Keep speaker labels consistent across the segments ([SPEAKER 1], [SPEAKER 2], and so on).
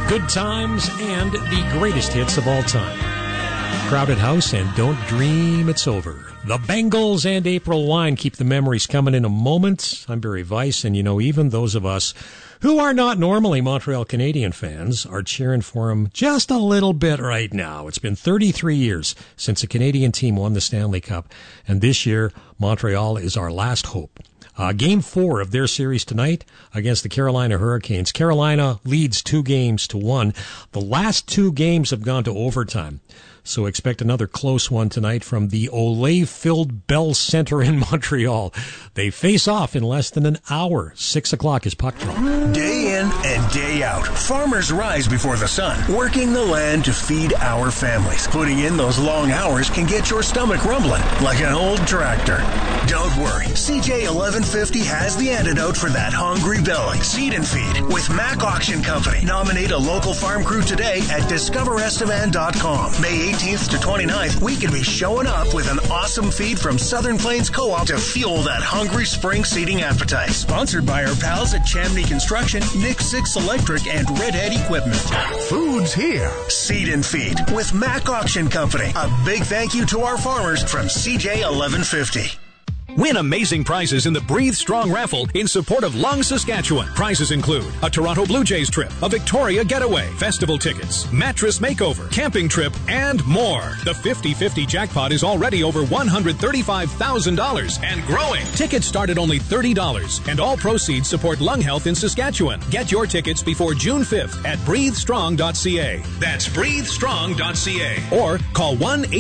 [SPEAKER 1] Good times and the greatest hits of all time. Crowded House and Don't Dream It's Over. The Bengals and April Wine keep the memories coming in a moment. I'm Barry Weiss, and even those of us who are not normally Montreal Canadian fans are cheering for him just a little bit right now. It's been 33 years since a Canadian team won the Stanley Cup, and this year, Montreal is our last hope. Game 4 of their series tonight against the Carolina Hurricanes. Carolina leads 2-1. The last 2 games have gone to overtime. So expect another close one tonight from the Olay-filled Bell Center in Montreal. They face off in less than an hour. 6 o'clock is puck drop.
[SPEAKER 2] Day in and day out, farmers rise before the sun, working the land to feed our families. Putting in those long hours can get your stomach rumbling like an old tractor. Don't worry, CJ 1150 has the antidote for that hungry belly. Seed and Feed with Mac Auction Company. Nominate a local farm crew today at discoverestevan.com. May 18th to 29th, we could be showing up with an awesome feed from Southern Plains Co-op to fuel that hungry spring seeding appetite. Sponsored by our pals at Chamney Construction, Nick Six Electric, and Redhead Equipment. Food's here. Seed and Feed with Mac Auction Company. A big thank you to our farmers from CJ 1150.
[SPEAKER 3] Win amazing prizes in the Breathe Strong raffle in support of Lung, Saskatchewan. Prizes include a Toronto Blue Jays trip, a Victoria getaway, festival tickets, mattress makeover, camping trip, and more. The 50-50 jackpot is already over $135,000 and growing. Tickets start at only $30, and all proceeds support lung health in Saskatchewan. Get your tickets before June 5th at breathestrong.ca. That's breathestrong.ca. Or call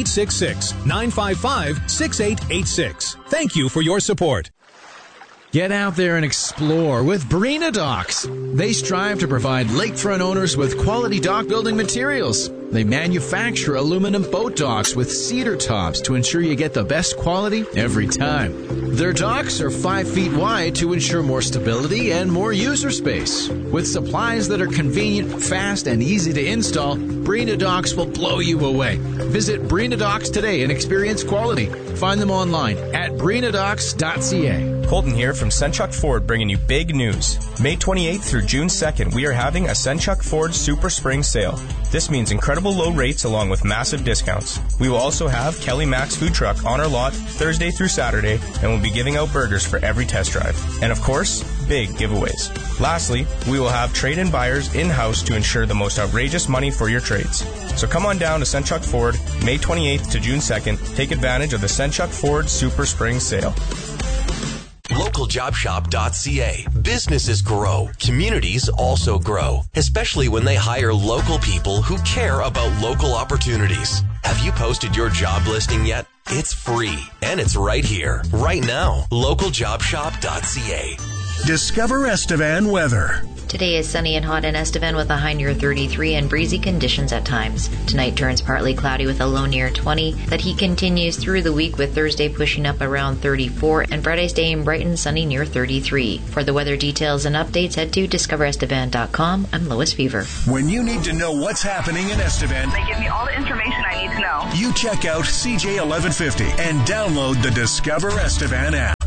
[SPEAKER 3] 1-866-955-6886. Thank you for your support.
[SPEAKER 4] Get out there and explore with Breena Docks. They strive to provide lakefront owners with quality dock building materials. They manufacture aluminum boat docks with cedar tops to ensure you get the best quality every time. Their docks are 5 feet wide to ensure more stability and more user space. With supplies that are convenient, fast, and easy to install, Breena Docks will blow you away. Visit Breena Docks today and experience quality. Find them online at breenadocks.ca.
[SPEAKER 5] Colton here from Senchuk Ford, bringing you big news. May 28th through June 2nd, we are having a Senchuk Ford Super Spring Sale. This means incredible low rates along with massive discounts. We will also have Kelly Max Food Truck on our lot Thursday through Saturday, and we'll be giving out burgers for every test drive. And of course, big giveaways. Lastly, we will have trade-in buyers in-house to ensure the most outrageous money for your trades. So come on down to Senchuk Ford, May 28th to June 2nd. Take advantage of the Senchuk Ford Super Spring Sale.
[SPEAKER 6] LocalJobShop.ca. Businesses grow. Communities also grow, especially when they hire local people who care about local opportunities. Have you posted your job listing yet? It's free, and it's right here, right now. LocalJobShop.ca.
[SPEAKER 2] Discover Estevan weather.
[SPEAKER 7] Today is sunny and hot in Estevan with a high near 33 and breezy conditions at times. Tonight turns partly cloudy with a low near 20. That heat continues through the week with Thursday pushing up around 34 and Friday staying bright and sunny near 33. For the weather details and updates, head to discoverestevan.com. I'm Lois Fever.
[SPEAKER 2] When you need to know what's happening in Estevan,
[SPEAKER 8] they give me all the information I need to know.
[SPEAKER 2] You check out CJ 1150 and download the Discover Estevan app.